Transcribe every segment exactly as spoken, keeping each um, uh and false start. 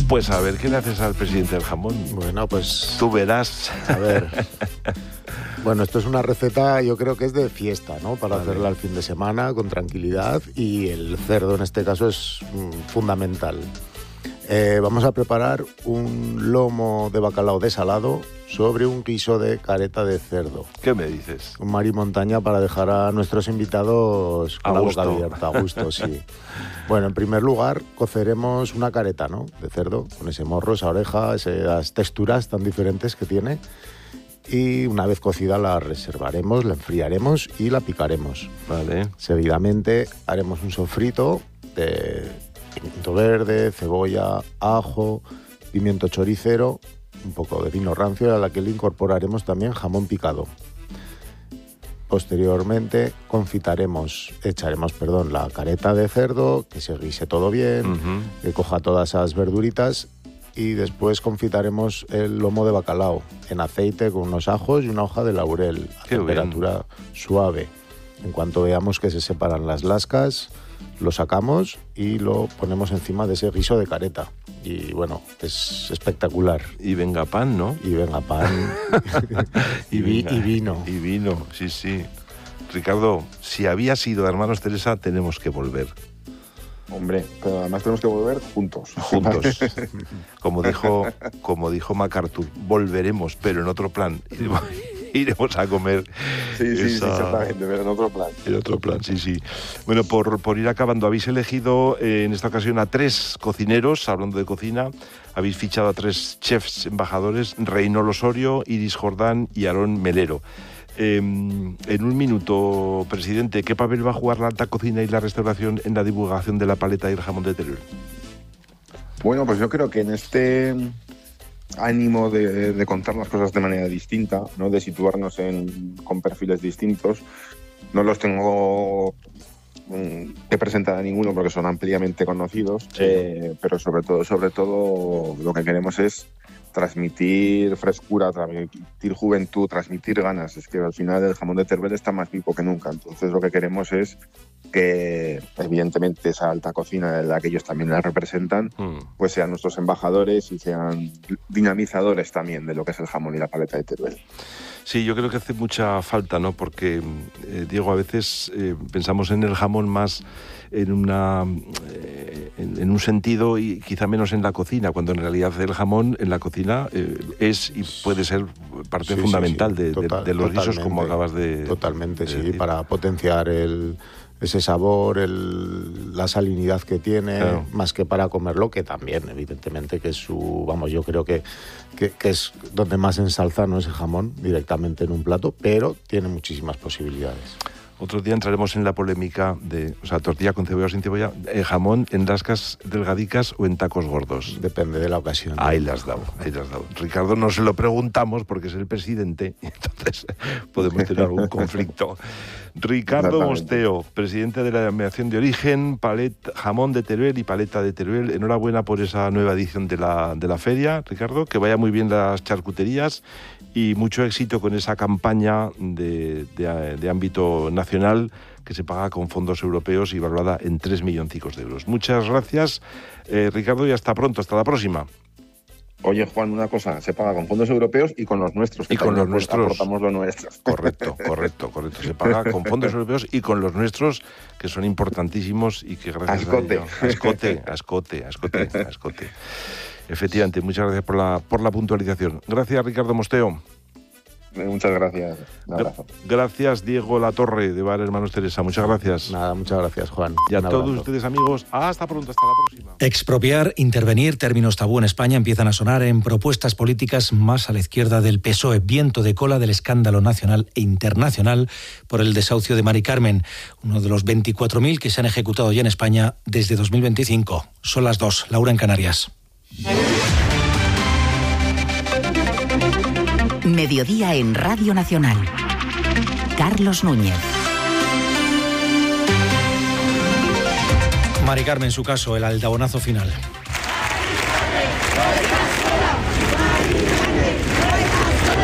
Pues a ver, ¿qué le haces al presidente del jamón? Bueno, pues... Tú verás. A ver... Bueno, esto es una receta, yo creo que es de fiesta, ¿no? Para vale. hacerla al fin de semana, con tranquilidad, y el cerdo en este caso es mm, fundamental. Eh, vamos a preparar un lomo de bacalao desalado sobre un guiso de careta de cerdo. ¿Qué me dices? Un mar y montaña para dejar a nuestros invitados con a la gusto. boca abierta, a gusto, sí. Bueno, en primer lugar, coceremos una careta, ¿no? De cerdo, con ese morro, esa oreja, esas texturas tan diferentes que tiene. Y una vez cocida la reservaremos, la enfriaremos y la picaremos. Vale. Seguidamente haremos un sofrito de pimiento verde, cebolla, ajo, pimiento choricero, un poco de vino rancio, a la que le incorporaremos también jamón picado. Posteriormente confitaremos, echaremos, perdón, la careta de cerdo, que se guise todo bien, uh-huh. que coja todas esas verduritas, y después confitaremos el lomo de bacalao en aceite con unos ajos y una hoja de laurel a Qué temperatura bien. suave. En cuanto veamos que se separan las lascas, lo sacamos y lo ponemos encima de ese guiso de careta. Y bueno, es espectacular. Y venga pan, ¿no? Y venga pan. y, vi, venga, y vino. Y vino, sí, sí. Ricardo, si había sido de Hermanos Teresa, tenemos que volver. Hombre, pero además tenemos que volver juntos. Juntos. Como dijo, como dijo MacArthur, volveremos, pero en otro plan. Iremos a comer. Sí, sí, esa... sí, exactamente, pero en otro plan. En otro plan, sí, sí. Bueno, por, por ir acabando, habéis elegido eh, en esta ocasión a tres cocineros, hablando de cocina. Habéis fichado a tres chefs embajadores, Reynol Osorio, Iris Jordán y Aarón Melero. Eh, en un minuto, presidente, ¿qué papel va a jugar la alta cocina y la restauración en la divulgación de la paleta y el jamón de Teruel? Bueno, pues yo creo que en este ánimo de, de contar las cosas de manera distinta, ¿no? De situarnos en, con perfiles distintos, no los tengo mm, que presentar a ninguno porque son ampliamente conocidos, sí. eh, pero sobre todo, sobre todo lo que queremos es transmitir frescura, transmitir juventud, transmitir ganas. Es que al final el jamón de Teruel está más vivo que nunca. Entonces lo que queremos es que, evidentemente, esa alta cocina de la que ellos también la representan, mm. pues sean nuestros embajadores y sean dinamizadores también de lo que es el jamón y la paleta de Teruel. Sí, yo creo que hace mucha falta, ¿no? Porque, eh, Diego, a veces eh, pensamos en el jamón más en una eh, en, en un sentido y quizá menos en la cocina, cuando en realidad el jamón en la cocina eh, es y puede ser parte sí, fundamental sí, sí. De, Total, de, de los guisos, como acabas de Totalmente, de sí, decir. Para potenciar el, ese sabor, el, la salinidad que tiene, claro. Más que para comerlo, que también, evidentemente, que es su... Vamos, yo creo que, que, que es donde más ensalza, ¿no? Ese jamón directamente en un plato, pero tiene muchísimas posibilidades. Otro día entraremos en la polémica de, o sea, tortilla con cebolla o sin cebolla, eh, jamón en lascas delgadicas o en tacos gordos. Depende de la ocasión. Ahí las has dado, ahí las has dado. Ricardo, no se lo preguntamos porque es el presidente, y entonces podemos tener algún conflicto. Ricardo Mosteo, presidente de la Denominación de Origen, palet, jamón de Teruel y paleta de Teruel. Enhorabuena por esa nueva edición de la, de la feria, Ricardo, que vaya muy bien las charcuterías y mucho éxito con esa campaña de, de, de ámbito nacional que se paga con fondos europeos y valorada en tres milloncicos de euros. Muchas gracias, eh, Ricardo, y hasta pronto, hasta la próxima. Oye, Juan, una cosa, se paga con fondos europeos y con los nuestros. Que y con los nuestros. Aportamos lo nuestro. Correcto, correcto, correcto. Se paga con fondos europeos y con los nuestros, que son importantísimos y que gracias Ascote. a ello... Ascote. Ascote, ascote, ascote. Efectivamente, muchas gracias por la, por la puntualización. Gracias, Ricardo Mosteo. Muchas gracias. Un abrazo. Gracias, Diego Latorre, de Bar Hermanos Teresa. Muchas gracias. Nada, muchas gracias, Juan. Y a todos ustedes, amigos, hasta pronto, hasta la próxima. Expropiar, intervenir, términos tabú en España empiezan a sonar en propuestas políticas más a la izquierda del P S O E. Viento de cola del escándalo nacional e internacional por el desahucio de Mari Carmen, uno de los veinticuatro mil que se han ejecutado ya en España desde dos mil veinticinco. Son las dos. Laura en Canarias. Mediodía en Radio Nacional. Carlos Núñez. Mari Carmen, su caso, el aldabonazo final. La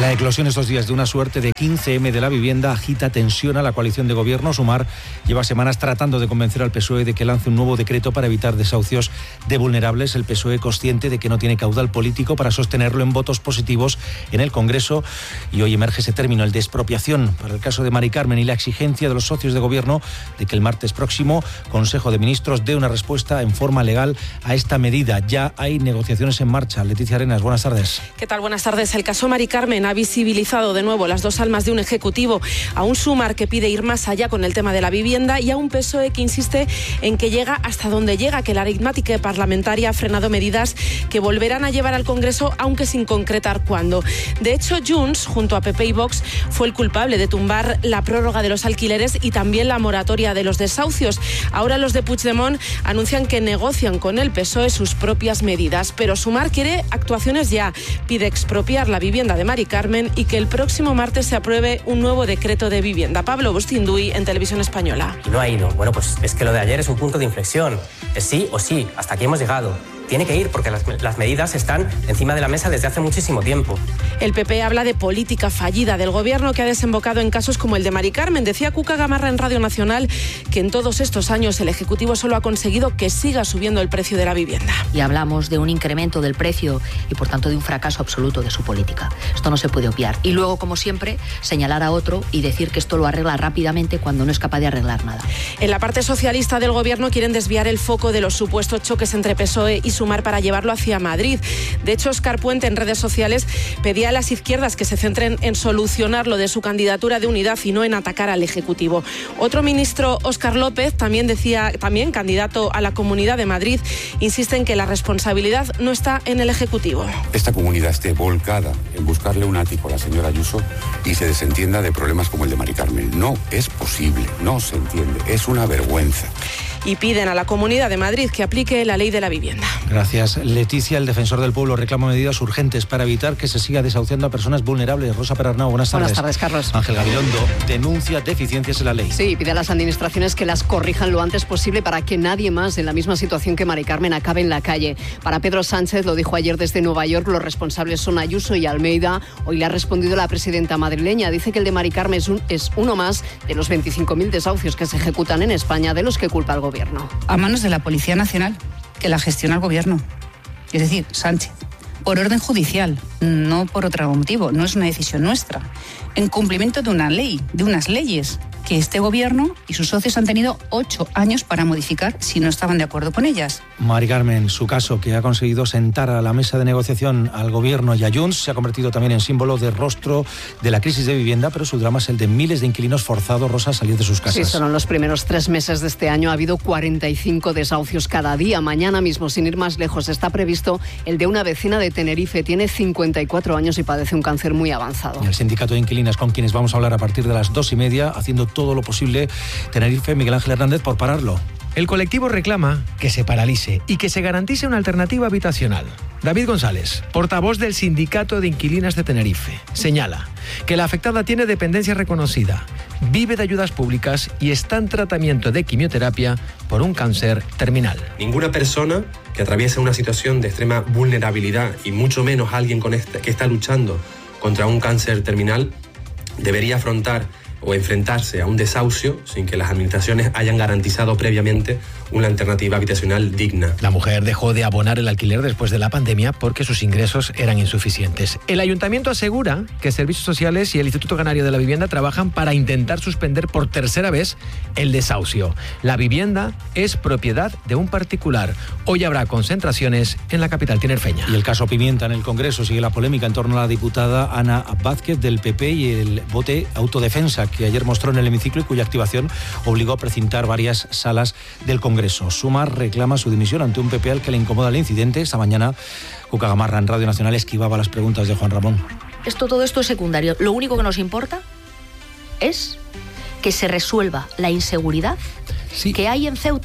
La eclosión estos días de una suerte de quince eme de la vivienda agita, tensiona la coalición de gobierno. Sumar lleva semanas tratando de convencer al P S O E de que lance un nuevo decreto para evitar desahucios de vulnerables. El P S O E, consciente de que no tiene caudal político para sostenerlo en votos positivos en el Congreso, y hoy emerge ese término, el de expropiación, para el caso de Mari Carmen, y la exigencia de los socios de gobierno de que el martes próximo Consejo de Ministros dé una respuesta en forma legal a esta medida. Ya hay negociaciones en marcha. Leticia Arenas, buenas tardes. ¿Qué tal? Buenas tardes. El caso Mari Carmen ha visibilizado de nuevo las dos almas de un ejecutivo, a un Sumar que pide ir más allá con el tema de la vivienda y a un P S O E que insiste en que llega hasta donde llega, que la aritmética parlamentaria ha frenado medidas que volverán a llevar al Congreso, aunque sin concretar cuándo. De hecho, Junts, junto a P P y Vox, fue el culpable de tumbar la prórroga de los alquileres y también la moratoria de los desahucios. Ahora los de Puigdemont anuncian que negocian con el P S O E sus propias medidas, pero Sumar quiere actuaciones ya. Pide expropiar la vivienda de Mari Carmen y que el próximo martes se apruebe un nuevo decreto de vivienda. Pablo Bustinduy, en Televisión Española. Y no ha ido. Bueno, pues es que lo de ayer es un punto de inflexión. Es sí o sí, hasta aquí hemos llegado. Tiene que ir porque las, las medidas están encima de la mesa desde hace muchísimo tiempo. El P P habla de política fallida del gobierno que ha desembocado en casos como el de Mari Carmen. Decía Cuca Gamarra en Radio Nacional que en todos estos años el Ejecutivo solo ha conseguido que siga subiendo el precio de la vivienda. Y hablamos de un incremento del precio y por tanto de un fracaso absoluto de su política. Esto no se puede obviar. Y luego, como siempre, señalar a otro y decir que esto lo arregla rápidamente cuando no es capaz de arreglar nada. En la parte socialista del gobierno quieren desviar el foco de los supuestos choques entre P S O E y Sumar para llevarlo hacia Madrid. De hecho, Óscar Puente en redes sociales pedía a las izquierdas que se centren en solucionar lo de su candidatura de unidad y no en atacar al Ejecutivo. Otro ministro, Óscar López, también decía, también candidato a la Comunidad de Madrid, insiste en que la responsabilidad no está en el Ejecutivo. Esta comunidad esté volcada en buscarle un ático a la señora Ayuso y se desentienda de problemas como el de Mari Carmen. No es posible, no se entiende, es una vergüenza. Y piden a la Comunidad de Madrid que aplique la ley de la vivienda. Gracias, Leticia. El Defensor del Pueblo reclama medidas urgentes para evitar que se siga desahuciando a personas vulnerables. Rosa Perarnau, buenas tardes. Buenas tardes, Carlos. Ángel Gabilondo denuncia deficiencias en la ley. Sí, pide a las administraciones que las corrijan lo antes posible para que nadie más en la misma situación que Mari Carmen acabe en la calle. Para Pedro Sánchez, lo dijo ayer desde Nueva York, los responsables son Ayuso y Almeida. Hoy le ha respondido la presidenta madrileña. Dice que el de Mari Carmen es, un, es uno más de los veinticinco mil desahucios que se ejecutan en España, de los que culpa el gobierno. A manos de la Policía Nacional, que la gestiona el gobierno, es decir, Sánchez, por orden judicial, no por otro motivo, no es una decisión nuestra, en cumplimiento de una ley, de unas leyes que este gobierno y sus socios han tenido ocho años para modificar si no estaban de acuerdo con ellas. Mari Carmen, su caso, que ha conseguido sentar a la mesa de negociación al gobierno y a Junts, se ha convertido también en símbolo de rostro de la crisis de vivienda, pero su drama es el de miles de inquilinos forzados, Rosa, a salir de sus casas. Sí, solo en los primeros tres meses de este año ha habido cuarenta y cinco desahucios cada día. Mañana mismo, sin ir más lejos, está previsto el de una vecina de Tenerife. Tiene cincuenta y cuatro años y padece un cáncer muy avanzado. Y el sindicato de inquilinas, con quienes vamos a hablar a partir de las dos y media, haciendo todo lo posible, Tenerife, Miguel Ángel Hernández, por pararlo. El colectivo reclama que se paralice y que se garantice una alternativa habitacional. David González, portavoz del Sindicato de Inquilinas de Tenerife, señala que la afectada tiene dependencia reconocida, vive de ayudas públicas y está en tratamiento de quimioterapia por un cáncer terminal. Ninguna persona que atraviesa una situación de extrema vulnerabilidad, y mucho menos alguien con este, que está luchando contra un cáncer terminal, debería afrontar o enfrentarse a un desahucio sin que las administraciones hayan garantizado previamente una alternativa habitacional digna. La mujer dejó de abonar el alquiler después de la pandemia porque sus ingresos eran insuficientes. El ayuntamiento asegura que Servicios Sociales y el Instituto Canario de la Vivienda trabajan para intentar suspender por tercera vez el desahucio. La vivienda es propiedad de un particular. Hoy habrá concentraciones en la capital tinerfeña. Y el caso Pimienta en el Congreso. Sigue la polémica en torno a la diputada Ana Vázquez del P P y el bote autodefensa que ayer mostró en el hemiciclo y cuya activación obligó a precintar varias salas del Congreso. Sumar reclama su dimisión ante un P P al que le incomoda el incidente. Esta mañana, Cuca Gamarra en Radio Nacional esquivaba las preguntas de Juan Ramón. Esto, todo esto es secundario. Lo único que nos importa es que se resuelva la inseguridad sí. que hay en Ceuta.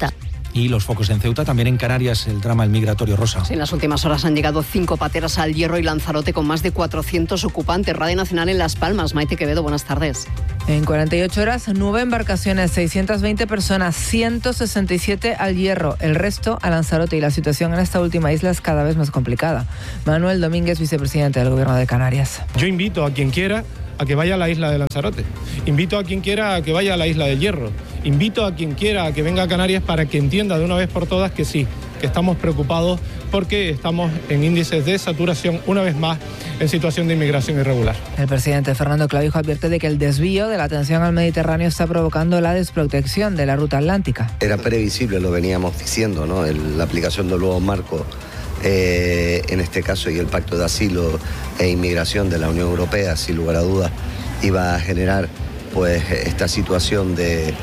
Y los focos en Ceuta, también en Canarias, el drama el migratorio, Rosa. Sí, en las últimas horas han llegado cinco pateras al Hierro y Lanzarote con más de cuatrocientos ocupantes. Radio Nacional en Las Palmas. Maite Quevedo, buenas tardes. En cuarenta y ocho horas, nueve embarcaciones, seiscientas veinte personas, ciento sesenta y siete al Hierro, el resto a Lanzarote, y la situación en esta última isla es cada vez más complicada. Manuel Domínguez, vicepresidente del Gobierno de Canarias. Yo invito a quien quiera a que vaya a la isla de Lanzarote. Invito a quien quiera a que vaya a la isla del Hierro. Invito a quien quiera a que venga a Canarias para que entienda de una vez por todas que sí, que estamos preocupados porque estamos en índices de saturación, una vez más, en situación de inmigración irregular. El presidente Fernando Clavijo advierte de que el desvío de la atención al Mediterráneo está provocando la desprotección de la ruta atlántica. Era previsible, lo veníamos diciendo, ¿no? El, la aplicación del nuevo marco, eh, en este caso, y el Pacto de Asilo e Inmigración de la Unión Europea, sin lugar a dudas, iba a generar pues esta situación de,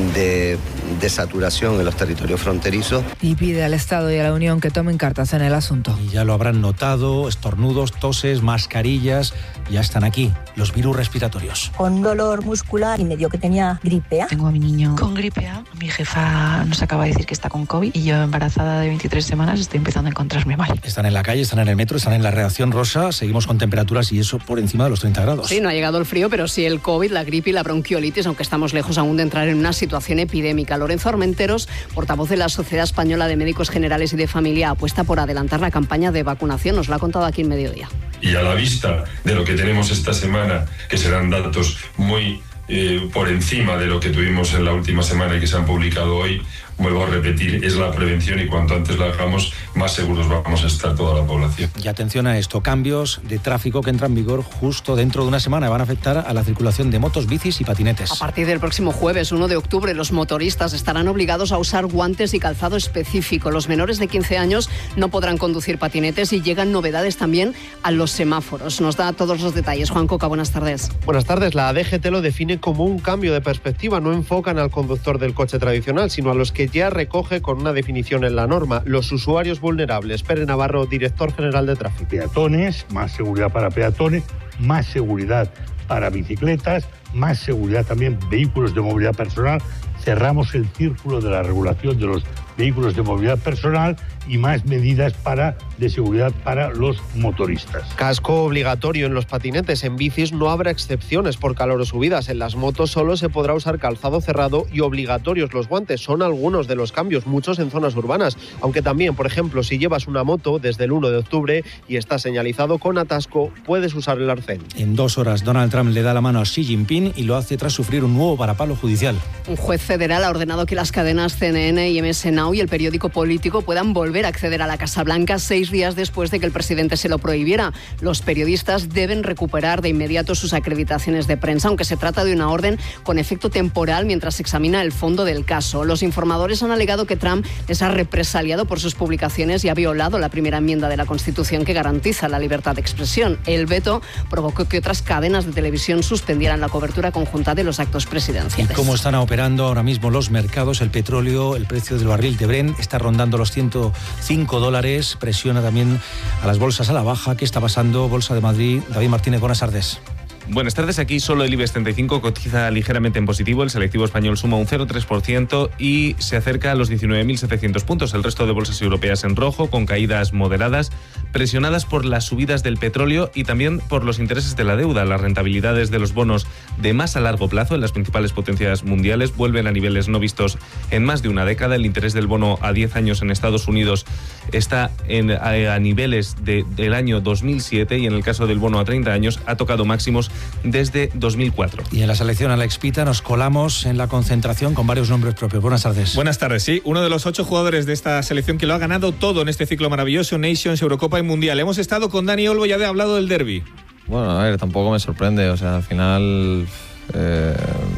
de, de saturación en los territorios fronterizos. Y pide al Estado y a la Unión que tomen cartas en el asunto. Y ya lo habrán notado, estornudos, toses, mascarillas, ya están aquí, los virus respiratorios. Con dolor muscular y me dio que tenía gripe A. Tengo a mi niño con gripe A, mi jefa nos acaba de decir que está con COVID y yo, embarazada de veintitrés semanas, estoy empezando a encontrarme mal. Están en la calle, están en el metro, están en la redacción, Rosa, seguimos con temperaturas y eso por encima de los treinta grados. Sí, no ha llegado el frío, pero sí el COVID, la gripe y la bronquiolitis, aunque estamos lejos aún de entrar en una situación epidémica. Lorenzo Armenteros, portavoz de la Sociedad Española de Médicos Generales y de Familia, apuesta por adelantar la campaña de vacunación. Nos lo ha contado aquí en Mediodía. Y a la vista de lo que tenemos esta semana, que serán datos muy eh, por encima de lo que tuvimos en la última semana y que se han publicado hoy, vuelvo a repetir, es la prevención, y cuanto antes la hagamos, más seguros vamos a estar toda la población. Y atención a esto, cambios de tráfico que entran en vigor justo dentro de una semana, van a afectar a la circulación de motos, bicis y patinetes. A partir del próximo jueves, uno de octubre, los motoristas estarán obligados a usar guantes y calzado específico. Los menores de quince años no podrán conducir patinetes y llegan novedades también a los semáforos. Nos da todos los detalles. Juan Coca, buenas tardes. Buenas tardes. La D G T lo define como un cambio de perspectiva. No enfocan al conductor del coche tradicional, sino a los que ya recoge con una definición en la norma: los usuarios vulnerables. Pere Navarro, director general de tráfico. Peatones, más seguridad para peatones, más seguridad para bicicletas, más seguridad también vehículos de movilidad personal. Cerramos el círculo de la regulación de los vehículos de movilidad personal y más medidas para, de seguridad para los motoristas. Casco obligatorio en los patinetes. En bicis no habrá excepciones por calor o subidas. En las motos solo se podrá usar calzado cerrado y obligatorios los guantes. Son algunos de los cambios, muchos en zonas urbanas. Aunque también, por ejemplo, si llevas una moto desde el uno de octubre y está señalizado con atasco, puedes usar el arcén. En dos horas, Donald Trump le da la mano a Xi Jinping y lo hace tras sufrir un nuevo varapalo judicial. Un juez federal ha ordenado que las cadenas C N N y M S Now y el periódico político puedan volver a acceder a la Casa Blanca seis días después de que el presidente se lo prohibiera. Los periodistas deben recuperar de inmediato sus acreditaciones de prensa, aunque se trata de una orden con efecto temporal mientras se examina el fondo del caso. Los informadores han alegado que Trump les ha represaliado por sus publicaciones y ha violado la primera enmienda de la Constitución que garantiza la libertad de expresión. El veto provocó que otras cadenas de televisión suspendieran la cobertura conjunta de los actos presidenciales. ¿Y cómo están operando ahora mismo los mercados? El petróleo, el precio del barril de Brent está rondando los ciento cinco dólares, presiona también a las bolsas a la baja. ¿Qué está pasando? Bolsa de Madrid, David Martínez, buenas tardes. Buenas tardes, aquí solo el IBEX treinta y cinco cotiza ligeramente en positivo, el selectivo español suma un cero coma tres por ciento y se acerca a los diecinueve mil setecientos puntos. El resto de bolsas europeas en rojo, con caídas moderadas, presionadas por las subidas del petróleo y también por los intereses de la deuda. Las rentabilidades de los bonos de más a largo plazo en las principales potencias mundiales vuelven a niveles no vistos en más de una década. El interés del bono a diez años en Estados Unidos está en, a, a niveles de, del año dos mil siete y en el caso del bono a treinta años ha tocado máximos desde dos mil cuatro. Y en la selección a la expita nos colamos en la concentración con varios nombres propios. Buenas tardes. Buenas tardes, sí. Uno de los ocho jugadores de esta selección que lo ha ganado todo en este ciclo maravilloso, Nations, Eurocopa y Mundial. Hemos estado con Dani Olmo y ya he hablado del derbi. Bueno, a ver, tampoco me sorprende. O sea, al final eh,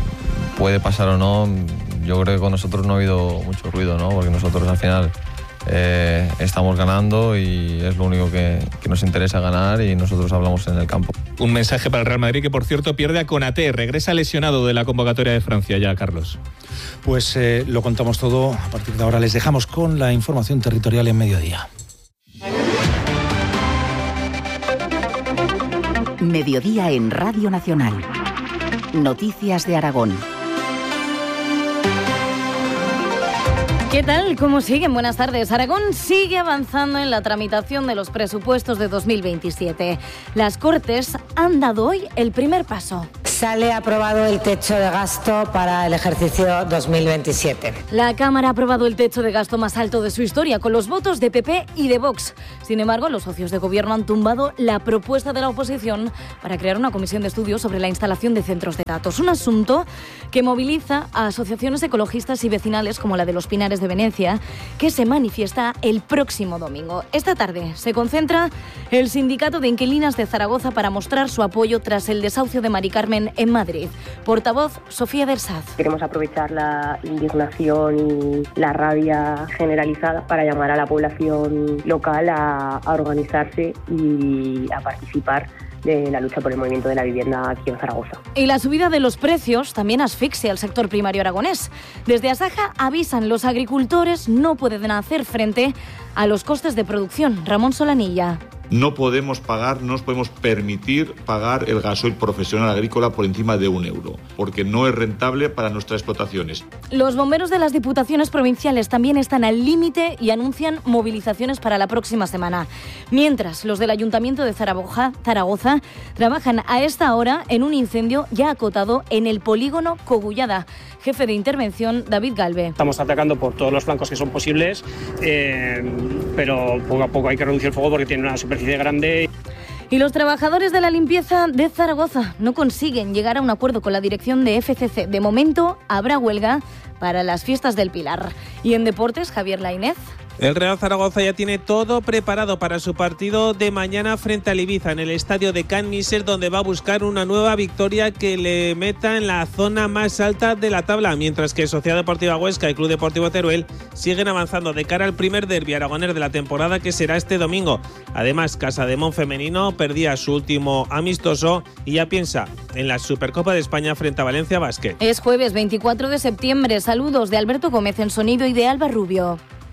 puede pasar o no. Yo creo que con nosotros no ha habido mucho ruido, ¿no? Porque nosotros al final Eh, estamos ganando y es lo único que, que nos interesa, ganar, y nosotros hablamos en el campo. Un mensaje para el Real Madrid, que por cierto pierde a Konaté, regresa lesionado de la convocatoria de Francia ya, Carlos. Pues eh, lo contamos todo. A partir de ahora les dejamos con la información territorial en Mediodía. Mediodía en Radio Nacional. Noticias de Aragón. ¿Qué tal? ¿Cómo siguen? Buenas tardes. Aragón sigue avanzando en la tramitación de los presupuestos de dos mil veintisiete. Las Cortes han dado hoy el primer paso. Sale aprobado el techo de gasto para el ejercicio dos mil veintisiete. La Cámara ha aprobado el techo de gasto más alto de su historia, con los votos de P P y de Vox. Sin embargo, los socios de gobierno han tumbado la propuesta de la oposición para crear una comisión de estudio sobre la instalación de centros de datos. Un asunto que moviliza a asociaciones ecologistas y vecinales como la de los Pinares de Venecia, que se manifiesta el próximo domingo. Esta tarde se concentra el Sindicato de Inquilinas de Zaragoza para mostrar su apoyo tras el desahucio de Mari Carmen en Madrid. Portavoz Sofía del Saz. Queremos aprovechar la indignación y la rabia generalizada para llamar a la población local a, a organizarse y a participar de la lucha por el movimiento de la vivienda aquí en Zaragoza. Y la subida de los precios también asfixia al sector primario aragonés. Desde Asaja avisan, los agricultores no pueden hacer frente a los costes de producción. Ramón Solanilla. No podemos pagar, no nos podemos permitir pagar el gasoil profesional agrícola por encima de un euro, porque no es rentable para nuestras explotaciones. Los bomberos de las diputaciones provinciales también están al límite y anuncian movilizaciones para la próxima semana. Mientras, los del Ayuntamiento de Zaragoza, Zaragoza trabajan a esta hora en un incendio ya acotado en el polígono Cogullada. Jefe de intervención, David Galve. Estamos atacando por todos los flancos que son posibles, eh, pero poco a poco hay que reducir el fuego porque tiene una superficie grande. Y los trabajadores de la limpieza de Zaragoza no consiguen llegar a un acuerdo con la dirección de F C C. De momento, habrá huelga para las fiestas del Pilar. Y en deportes, Javier Lainez. El Real Zaragoza ya tiene todo preparado para su partido de mañana frente al Ibiza en el estadio de Can Míser, donde va a buscar una nueva victoria que le meta en la zona más alta de la tabla, mientras que Sociedad Deportiva Huesca y Club Deportivo Teruel siguen avanzando de cara al primer derbi aragonés de la temporada, que será este domingo. Además, Casademón femenino perdía su último amistoso y ya piensa en la Supercopa de España frente a Valencia Basket. Es jueves veinticuatro de septiembre. Saludos de Alberto Gómez en sonido y de Alba Rubio.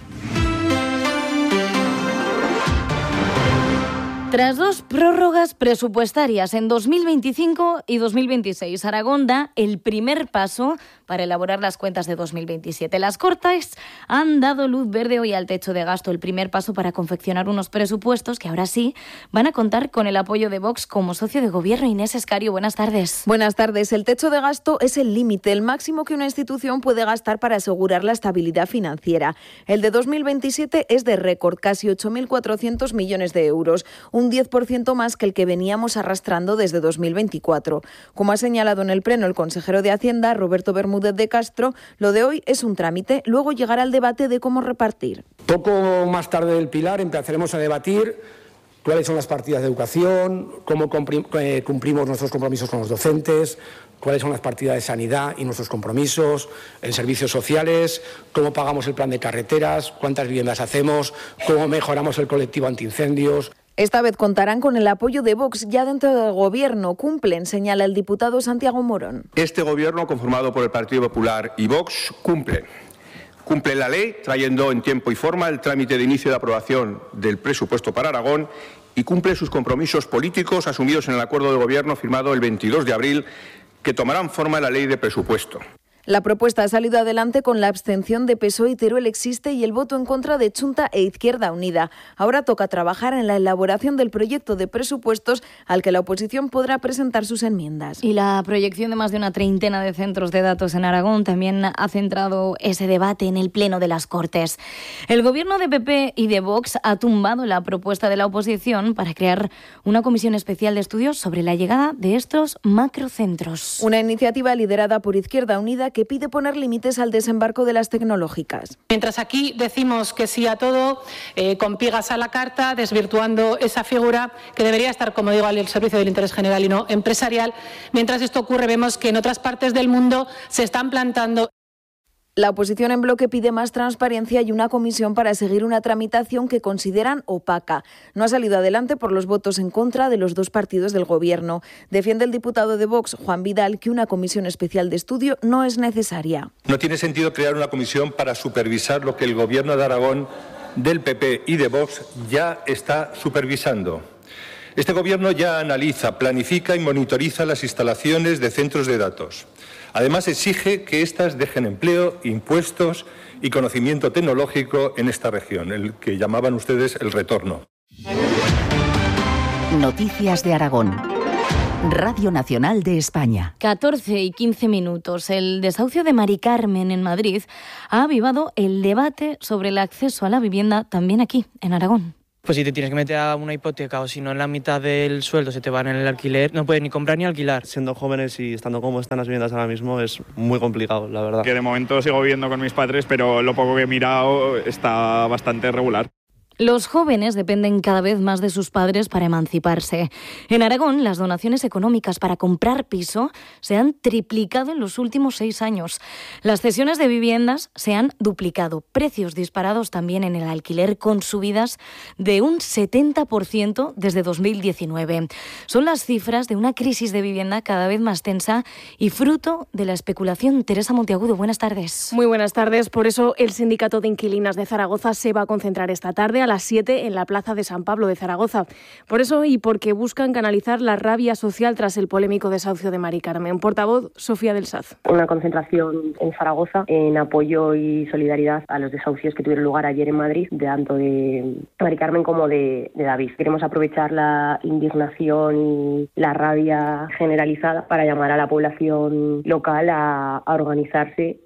Tras dos prórrogas presupuestarias en dos mil veinticinco y dos mil veintiséis, Aragón da el primer paso para elaborar las cuentas de dos mil veintisiete. Las Cortes han dado luz verde hoy al techo de gasto, el primer paso para confeccionar unos presupuestos que ahora sí van a contar con el apoyo de Vox como socio de gobierno. Inés Escario, buenas tardes. Buenas tardes. El techo de gasto es el límite, el máximo que una institución puede gastar para asegurar la estabilidad financiera. El de dos mil veintisiete es de récord, casi ocho mil cuatrocientos millones de euros, un diez por ciento más que el que veníamos arrastrando desde dos mil veinticuatro. Como ha señalado en el Pleno el consejero de Hacienda, Roberto Bermúdez de Castro, lo de hoy es un trámite, luego llegará el debate de cómo repartir. Poco más tarde del Pilar empezaremos a debatir cuáles son las partidas de educación, cómo cumplimos nuestros compromisos con los docentes, cuáles son las partidas de sanidad y nuestros compromisos, en servicios sociales, cómo pagamos el plan de carreteras, cuántas viviendas hacemos, cómo mejoramos el colectivo antiincendios. Esta vez contarán con el apoyo de Vox ya dentro del gobierno. Cumplen, señala el diputado Santiago Morón. Este gobierno, conformado por el Partido Popular y Vox, cumple. Cumple la ley, trayendo en tiempo y forma el trámite de inicio de aprobación del presupuesto para Aragón, y cumple sus compromisos políticos asumidos en el acuerdo de gobierno firmado el veintidós de abril, que tomarán forma en la ley de presupuesto. La propuesta ha salido adelante con la abstención de P S O E y Teruel Existe y el voto en contra de Chunta e Izquierda Unida. Ahora toca trabajar en la elaboración del proyecto de presupuestos al que la oposición podrá presentar sus enmiendas. Y la proyección de más de una treintena de centros de datos en Aragón también ha centrado ese debate en el Pleno de las Cortes. El gobierno de P P y de Vox ha tumbado la propuesta de la oposición para crear una comisión especial de estudios sobre la llegada de estos macrocentros. Una iniciativa liderada por Izquierda Unida que pide poner límites al desembarco de las tecnológicas. Mientras aquí decimos que sí a todo, eh, con piegas a la carta, desvirtuando esa figura que debería estar, como digo, al servicio del interés general y no empresarial, mientras esto ocurre vemos que en otras partes del mundo se están plantando. La oposición en bloque pide más transparencia y una comisión para seguir una tramitación que consideran opaca. No ha salido adelante por los votos en contra de los dos partidos del Gobierno. Defiende el diputado de Vox, Juan Vidal, que una comisión especial de estudio no es necesaria. No tiene sentido crear una comisión para supervisar lo que el Gobierno de Aragón, del P P y de Vox ya está supervisando. Este Gobierno ya analiza, planifica y monitoriza las instalaciones de centros de datos. Además, exige que éstas dejen empleo, impuestos y conocimiento tecnológico en esta región, el que llamaban ustedes el retorno. Noticias de Aragón. Radio Nacional de España. catorce y quince minutos. El desahucio de Mari Carmen en Madrid ha avivado el debate sobre el acceso a la vivienda también aquí, en Aragón. Pues si te tienes que meter a una hipoteca o si no en la mitad del sueldo se te van en el alquiler, no puedes ni comprar ni alquilar. Siendo jóvenes y estando como están las viviendas ahora mismo es muy complicado, la verdad. Que de momento sigo viviendo con mis padres, pero lo poco que he mirado está bastante regular. Los jóvenes dependen cada vez más de sus padres para emanciparse. En Aragón, las donaciones económicas para comprar piso se han triplicado en los últimos seis años. Las cesiones de viviendas se han duplicado. Precios disparados también en el alquiler, con subidas de un setenta por ciento desde dos mil diecinueve. Son las cifras de una crisis de vivienda cada vez más tensa y fruto de la especulación. Teresa Monteagudo, buenas tardes. Muy buenas tardes. Por eso el Sindicato de Inquilinas de Zaragoza se va a concentrar esta tarde a las siete en la Plaza de San Pablo de Zaragoza. Por eso y porque buscan canalizar la rabia social tras el polémico desahucio de Mari Carmen. Portavoz, Sofía del Saz. Una concentración en Zaragoza en apoyo y solidaridad a los desahucios que tuvieron lugar ayer en Madrid, tanto de Mari Carmen como de, de David. Queremos aprovechar la indignación y la rabia generalizada para llamar a la población local a, a organizarse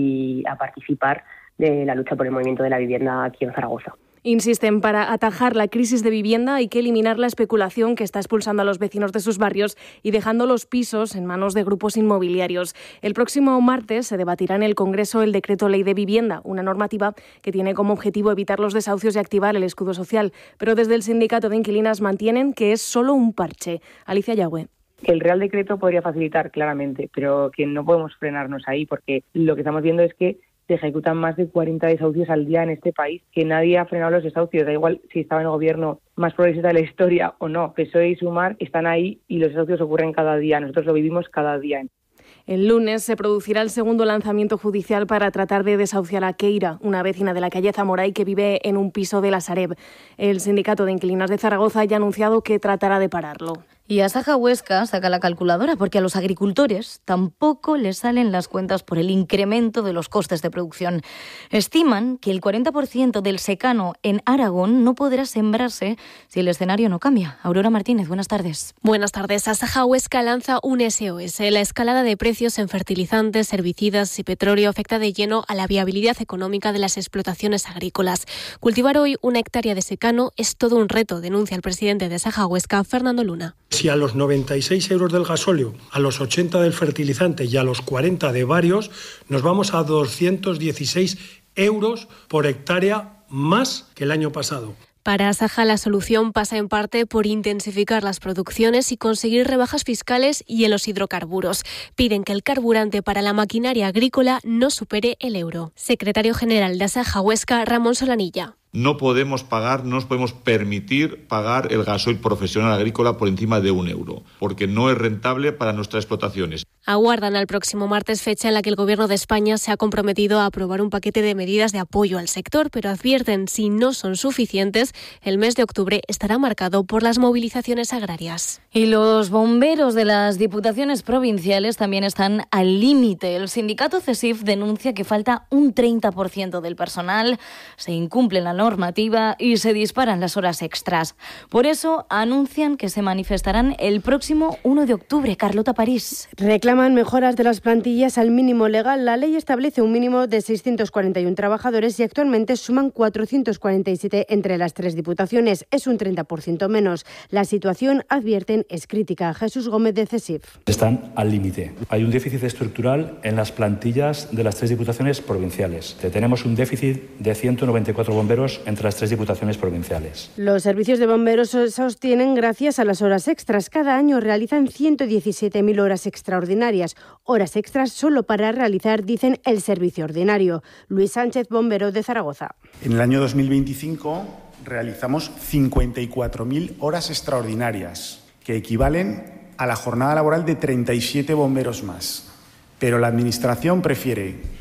y a participar de la lucha por el movimiento de la vivienda aquí en Zaragoza. Insisten, para atajar la crisis de vivienda hay que eliminar la especulación que está expulsando a los vecinos de sus barrios y dejando los pisos en manos de grupos inmobiliarios. El próximo martes se debatirá en el Congreso el Decreto Ley de Vivienda, una normativa que tiene como objetivo evitar los desahucios y activar el escudo social. Pero desde el Sindicato de Inquilinas mantienen que es solo un parche. Alicia Yagüe. Que el Real Decreto podría facilitar, claramente, pero que no podemos frenarnos ahí, porque lo que estamos viendo es que se ejecutan más de cuarenta desahucios al día en este país, que nadie ha frenado los desahucios, da igual si estaba en el gobierno más progresista de la historia o no. P S O E y Sumar están ahí y los desahucios ocurren cada día, nosotros lo vivimos cada día. El lunes se producirá el segundo lanzamiento judicial para tratar de desahuciar a Keira, una vecina de la calle Zamoray que vive en un piso de la Sareb. El Sindicato de Inquilinas de Zaragoza ya ha anunciado que tratará de pararlo. Y Asaja Huesca saca la calculadora porque a los agricultores tampoco les salen las cuentas por el incremento de los costes de producción. Estiman que el cuarenta por ciento del secano en Aragón no podrá sembrarse si el escenario no cambia. Aurora Martínez, buenas tardes. Buenas tardes. Asaja Huesca lanza un S O S. La escalada de precios en fertilizantes, herbicidas y petróleo afecta de lleno a la viabilidad económica de las explotaciones agrícolas. Cultivar hoy una hectárea de secano es todo un reto, denuncia el presidente de Asaja Huesca, Fernando Luna. Si a los noventa y seis euros del gasóleo, a los ochenta del fertilizante y a los cuarenta de varios, nos vamos a doscientos dieciséis euros por hectárea más que el año pasado. Para Asaja, la solución pasa en parte por intensificar las producciones y conseguir rebajas fiscales y en los hidrocarburos. Piden que el carburante para la maquinaria agrícola no supere el euro. Secretario General de Asaja Huesca, Ramón Solanilla. No podemos pagar, no nos podemos permitir pagar el gasoil profesional agrícola por encima de un euro, porque no es rentable para nuestras explotaciones. Aguardan al próximo martes, fecha en la que el Gobierno de España se ha comprometido a aprobar un paquete de medidas de apoyo al sector, pero advierten, si no son suficientes, el mes de octubre estará marcado por las movilizaciones agrarias. Y los bomberos de las diputaciones provinciales también están al límite. El sindicato CESIF denuncia que falta un treinta por ciento del personal, se incumple la normativa y se disparan las horas extras. Por eso anuncian que se manifestarán el próximo uno de octubre. Carlota París. Reclaman mejoras de las plantillas al mínimo legal. La ley establece un mínimo de seiscientos cuarenta y uno trabajadores y actualmente suman cuatrocientos cuarenta y siete entre las tres diputaciones. Es un treinta por ciento menos. La situación, advierten, es crítica. Jesús Gómez de CESIF. Están al límite. Hay un déficit estructural en las plantillas de las tres diputaciones provinciales. Tenemos un déficit de ciento noventa y cuatro bomberos entre las tres diputaciones provinciales. Los servicios de bomberos se sostienen gracias a las horas extras. Cada año realizan ciento diecisiete mil horas extraordinarias. Horas extras solo para realizar, dicen, el servicio ordinario. Luis Sánchez, bombero de Zaragoza. En el año dos mil veinticinco realizamos cincuenta y cuatro mil horas extraordinarias, que equivalen a la jornada laboral de treinta y siete bomberos más. Pero la Administración prefiere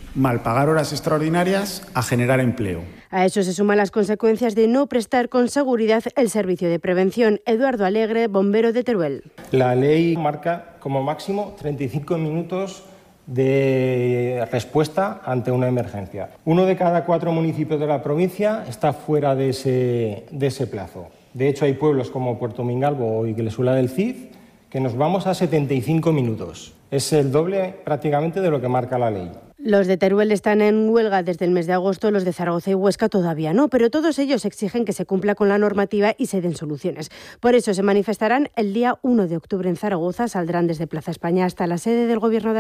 mal pagar horas extraordinarias a generar empleo. A eso se suman las consecuencias de no prestar con seguridad el servicio de prevención. Eduardo Alegre, bombero de Teruel. La ley marca como máximo treinta y cinco minutos de respuesta ante una emergencia. Uno de cada cuatro municipios de la provincia está fuera de ese, de ese plazo. De hecho, hay pueblos como Puerto Mingalvo o Iglesula del Cid que nos vamos a setenta y cinco minutos. Es el doble prácticamente de lo que marca la ley. Los de Teruel están en huelga desde el mes de agosto, los de Zaragoza y Huesca todavía no, pero todos ellos exigen que se cumpla con la normativa y se den soluciones. Por eso se manifestarán el día uno de octubre en Zaragoza, saldrán desde Plaza España hasta la sede del Gobierno de